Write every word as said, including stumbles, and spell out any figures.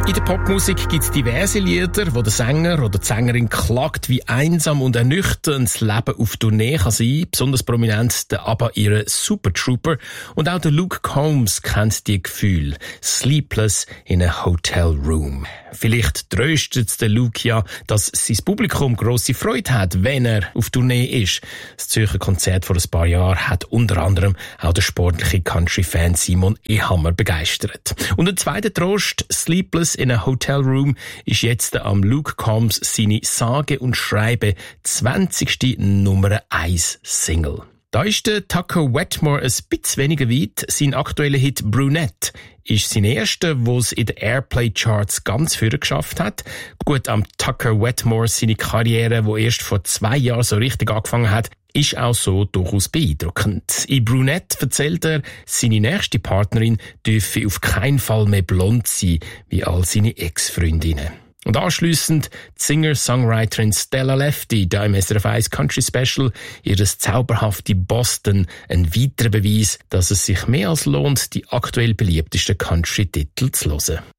In der Popmusik gibt es diverse Lieder, wo der Sänger oder die Sängerin klagt, wie einsam und ernüchternd das Leben auf Tournee kann sein. Besonders prominent der ABBA ihre Super Trooper. Und auch der Luke Combs kennt die Gefühle. Sleepless in a Hotel Room. Vielleicht tröstet es den Luke ja, dass sein Publikum grosse Freude hat, wenn er auf Tournee ist. Das Zürcher Konzert vor ein paar Jahren hat unter anderem auch der sportliche Country-Fan Simon Ehammer begeistert. Und ein zweiter Trost, Sleepless in a Hotel Room, ist jetzt am Luke Combs seine sage und schreibe zwanzigste Nummer eins Single. Da ist der Tucker Wetmore ein bisschen weniger weit. Sein aktueller Hit Brunette ist sein erster, wo es in den Airplay-Charts ganz vorne geschafft hat. Gut, am Tucker Wetmore seine Karriere, die erst vor zwei Jahren so richtig angefangen hat, ist auch so durchaus beeindruckend. In Brunette erzählt er, seine nächste Partnerin dürfe auf keinen Fall mehr blond sein, wie all seine Ex-Freundinnen. Und anschliessend die Singer-Songwriterin Stella Lefty, da im S R F eins Country Special, ihres zauberhafte Boston, ein weiterer Beweis, dass es sich mehr als lohnt, die aktuell beliebtesten Country-Titel zu hören.